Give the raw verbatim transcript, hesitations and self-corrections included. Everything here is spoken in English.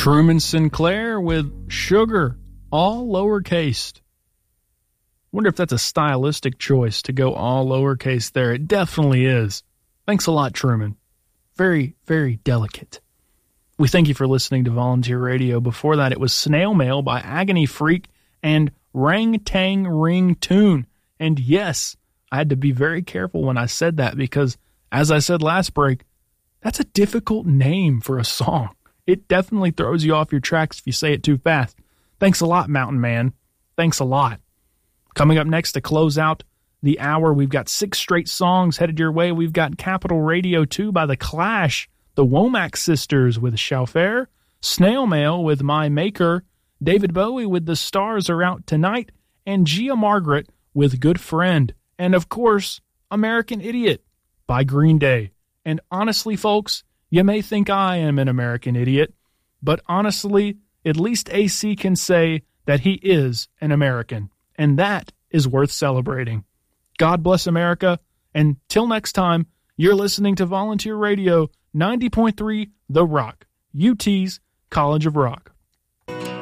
Truman Sinclair with Sugar, all lowercase. Wonder if that's a stylistic choice to go all lowercase there. It definitely is. Thanks a lot, Truman. Very, very delicate. We thank you for listening to Volunteer Radio. Before that, it was Snail Mail by Agony Freak and Rang Tang Ring Tune. And yes, I had to be very careful when I said that because, as I said last break, that's a difficult name for a song. It definitely throws you off your tracks if you say it too fast. Thanks a lot, Mountain Man. Thanks a lot. Coming up next to close out the hour, we've got six straight songs headed your way. We've got Capital Radio two by The Clash, the Womack Sisters with Chauffeur, Snail Mail with My Maker, David Bowie with The Stars Are Out Tonight, and Gia Margaret with Good Friend. And of course, American Idiot by Green Day. And honestly, folks, you may think I am an American idiot, but honestly, at least A C can say that he is an American. And that is worth celebrating. God bless America. And till next time, you're listening to Volunteer Radio ninety point three The Rock, U T's College of Rock.